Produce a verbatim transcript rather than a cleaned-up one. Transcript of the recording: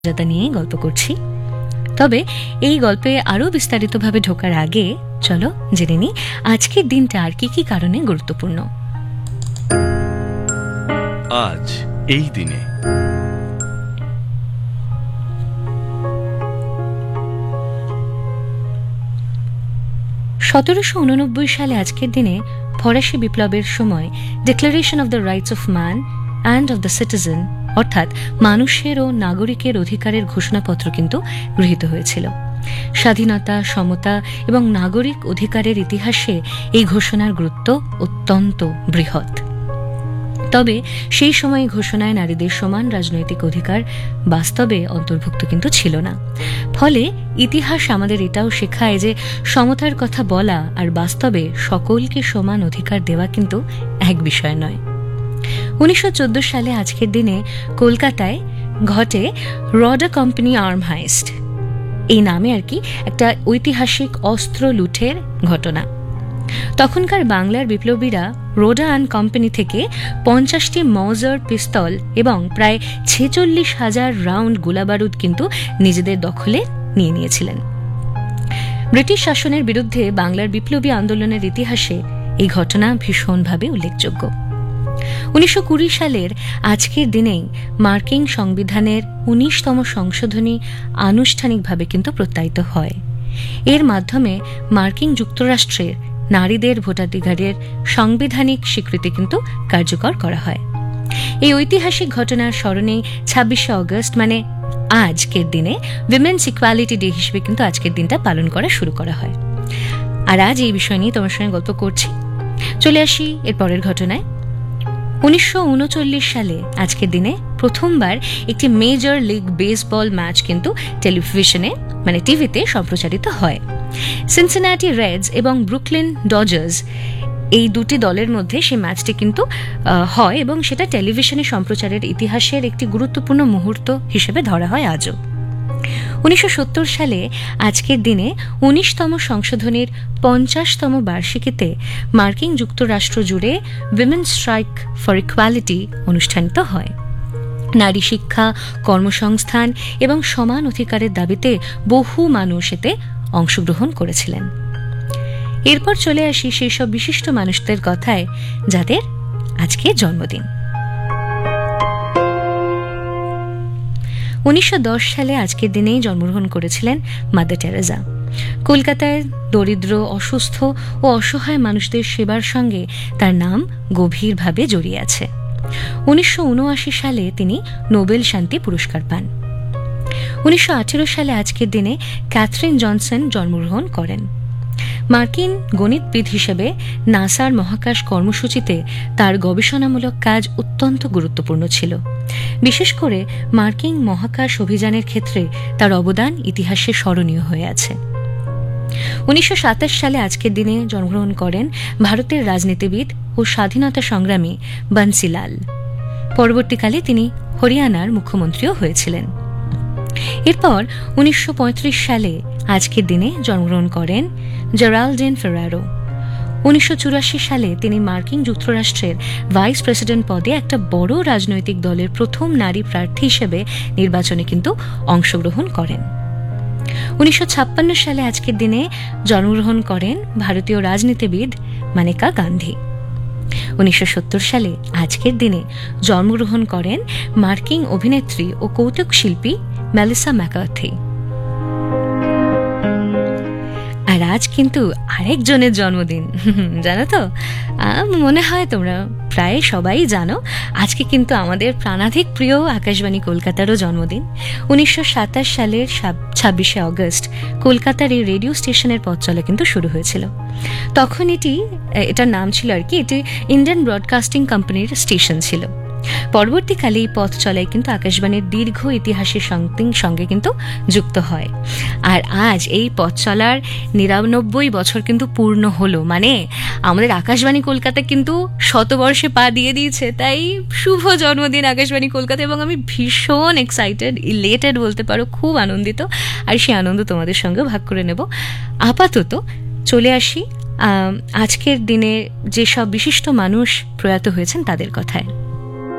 মর্যাদা নিয়েই গল্প করছি। তবে এই গল্পে আরও বিস্তারিতভাবে ঢোকার আগে চলো জেনে নিই আজকের দিনটা আর কি কি কারণে গুরুত্বপূর্ণ। আজ এই দিনে সতেরোশো উননব্বই সালে আজকের দিনে ফরাসি বিপ্লবের সময় declaration of the rights of man and of the citizen অর্থাৎ মানুষের ও নাগরিকের অধিকারের ঘোষণাপত্র কিন্তু গৃহীত হয়েছিল। স্বাধীনতা, সমতা এবং নাগরিক অধিকারের ইতিহাসে এই ঘোষণার গুরুত্ব অত্যন্ত বৃহৎ। তবে সেই সময় ঘোষণায় নারীদের সমান রাজনৈতিক অধিকার বাস্তবে অন্তর্ভুক্ত কিন্তু ছিল না। ফলে ইতিহাস আমাদের এটাও শেখায় যে সমতার কথা বলা আর বাস্তবে সকলকে সমান অধিকার দেওয়া কিন্তু এক বিষয় নয়। উনিশশো চোদ্দ সালে আজকের দিনে কলকাতায় ঘটে রডা কোম্পানি আর্ম হাইস্ট, এই নামে আর কি একটা ঐতিহাসিক অস্ত্র লুঠের ঘটনা। তখনকার বাংলার বিপ্লবীরা রোডা অ্যান্ড কোম্পানি থেকে পঞ্চাশটি মজার পিস্তল এবং প্রায় ছেচল্লিশ হাজার রাউন্ড গোলাবারুদ কিন্তু নিজেদের দখলে নিয়ে নিয়েছিলেন। ব্রিটিশ শাসনের বিরুদ্ধে বাংলার বিপ্লবী আন্দোলনের ইতিহাসে এই ঘটনা ভীষণভাবে উল্লেখযোগ্য। উনিশশো কুড়ি সালের আজকের দিনেই মার্কিন সংবিধানের উনিশতম সংশোধনী আনুষ্ঠানিকভাবে কিন্তু প্রত্যায়িত হয়। এর মাধ্যমে মার্কিন যুক্তরাষ্ট্রের নারীদের ভোটাধিকারের সাংবিধানিক স্বীকৃতি কিন্তু কার্যকর করা হয়। এই ঐতিহাসিক ঘটনার স্মরণে ছাব্বিশে অগস্ট মানে আজকের দিনে উইমেন্স ইকুয়ালিটি ডে হিসেবে কিন্তু আজকের দিনটা পালন করা শুরু করা হয়। আর আজ এই বিষয় নিয়ে তোমার সঙ্গে গল্প করছি। চলে আসি এর পরের ঘটনায়। উনিশশো উনচল্লিশ সালে আজকের দিনে প্রথমবার একটি মেজর লিগ বেসবল ম্যাচ কিন্তু টেলিভিশনে মানে টিভিতে সম্প্রচারিত হয়। সিনসিনাটি রেডস এবং ব্রুকলিন ডজার্স এই দুটি দলের মধ্যে সেই ম্যাচটি কিন্তু হয় এবং সেটা টেলিভিশনে সম্প্রচারের ইতিহাসের একটি গুরুত্বপূর্ণ মুহূর্ত হিসেবে ধরা হয় আজও। উনিশশো সত্তর সালে আজকের দিনে উনিশতম সংশোধনীর পঞ্চাশতম বার্ষিকীতে মার্কিন যুক্তরাষ্ট্র জুড়ে উইমেন্স স্ট্রাইক ফর ইকুয়ালিটি অনুষ্ঠিত হয়। নারী শিক্ষা, কর্মসংস্থান এবং সমান অধিকারের দাবিতে বহু মানুষ এতে অংশগ্রহণ করেছিলেন। এরপর চলে আসি সেই সব বিশিষ্ট মানুষদের কথায় যাদের আজকে জন্মদিন। উনিশশো দশ সালে আজকের দিনেই জন্মগ্রহণ করেছিলেন মাদার টেরেসা। কলকাতায় দরিদ্র, অসুস্থ ও অসহায় মানুষদের সেবার সঙ্গে তার নাম গভীরভাবে জড়িয়ে আছে। উনিশশো উনআশি সালে তিনি নোবেল শান্তি পুরস্কার পান। উনিশশো আঠেরো সালে আজকের দিনে ক্যাথরিন জনসন জন্মগ্রহণ করেন। মার্কিন গণিতবিদ হিসেবে নাসার মহাকাশ কর্মসূচিতে তার গবেষণামূলক কাজ অত্যন্ত গুরুত্বপূর্ণ ছিল। বিশেষ করে মার্কিন মহাকাশ অভিযানের ক্ষেত্রে তার অবদান ইতিহাসে স্মরণীয় হয়ে আছে। উনিশশো সাতাশ সালে আজকের দিনে জন্মগ্রহণ করেন ভারতের রাজনীতিবিদ ও স্বাধীনতা সংগ্রামী বন্সিলাল। পরবর্তীকালে তিনি হরিয়ানার মুখ্যমন্ত্রীও হয়েছিলেন। এরপর উনিশশো পঁয়ত্রিশ সালে আজকের দিনে জন্মগ্রহণ করেন জেরাল্ডিন ফেরারো। উনিশশো চুরাশি সালে তিনি মার্কিন যুক্তরাষ্ট্রের ভাইস প্রেসিডেন্ট পদে একটা বড় রাজনৈতিক দলের প্রথম নারী প্রার্থী হিসেবে নির্বাচনে কিন্তু অংশগ্রহণ করেন। উনিশশো ছাপ্পান্ন সালে আজকের দিনে জন্মগ্রহণ করেন ভারতীয় রাজনীতিবিদ মানেকা গান্ধী। উনিশশো সত্তর সালে আজকের দিনে জন্মগ্রহণ করেন মার্কিন অভিনেত্রী ও কৌতুক শিল্পী মেলিসা ম্যাকার্থি। আর আজ কিন্তু আরেকজনের জন্মদিন, জানো তো? মনে হয় তোমরা প্রায় সবাই জানো, আজকে কিন্তু আমাদের প্রাণাধিক প্রিয় আকাশবাণী কলকাতারও জন্মদিন। উনিশশো সাতাশ সালের ছাব্বিশে অগস্ট কলকাতার এই রেডিও স্টেশনের পথ চলা কিন্তু শুরু হয়েছিল। তখন এটি এটার নাম ছিল আর কি এটি ইন্ডিয়ান ব্রডকাস্টিং কোম্পানির স্টেশন ছিল। পরবর্তীকালে এই পথ চলায় কিন্তু আকাশবাণীর দীর্ঘ ইতিহাসের সঙ্গে কিন্তু যুক্ত হয়। আর আজ এই পথ চলার নিরানব্বই বছর কিন্তু পূর্ণ হলো, মানে আমাদের আকাশবাণী কলকাতা কিন্তু শতবর্ষে পা দিয়ে দিয়েছে। তাই শুভ জন্মদিন আকাশবাণী কলকাতা, এবং আমি ভীষণ এক্সাইটেড, ইলেটেড বলতে পারো, খুব আনন্দিত। আর সেই আনন্দ তোমাদের সঙ্গে ভাগ করে নেব। আপাতত চলে আসি আজকের দিনে যেসব বিশিষ্ট মানুষ প্রয়াত হয়েছেন তাদের কথায়।